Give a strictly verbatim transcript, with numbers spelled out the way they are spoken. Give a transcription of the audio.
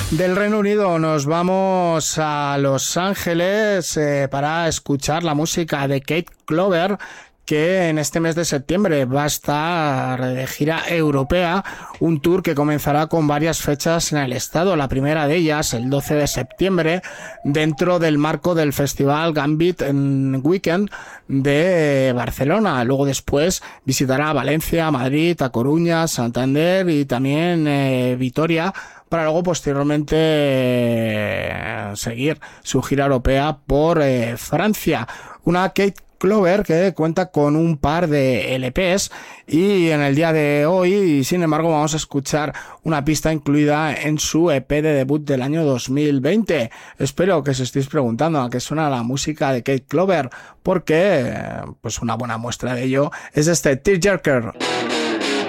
Del Reino Unido nos vamos a Los Ángeles eh, para escuchar la música de Kate Clover, que en este mes de septiembre va a estar de gira europea, un tour que comenzará con varias fechas en el estado. La primera de ellas, el doce de septiembre, dentro del marco del Festival Gambit Weekend de Barcelona. Luego después visitará Valencia, Madrid, A Coruña, Santander y también eh, Vitoria, para luego posteriormente eh, seguir su gira europea por eh, Francia. Una Kate Clover que cuenta con un par de L Pes, y en el día de hoy, sin embargo, vamos a escuchar una pista incluida en su E P de debut del año dos mil veinte. Espero que os estéis preguntando a qué suena la música de Kate Clover, porque pues una buena muestra de ello es este Tearjerker.